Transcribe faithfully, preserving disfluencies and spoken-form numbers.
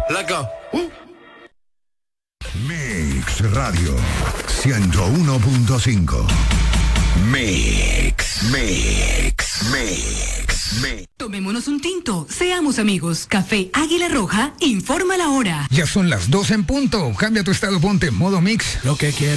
Let's go. Uh. Mix Radio ciento uno punto cinco. Mix, Mix, Mix, Mix. Tomémonos un tinto, seamos amigos. Café Águila Roja informa la hora. Ya son las dos en punto. Cambia tu estado, ponte modo Mix. Lo que quiero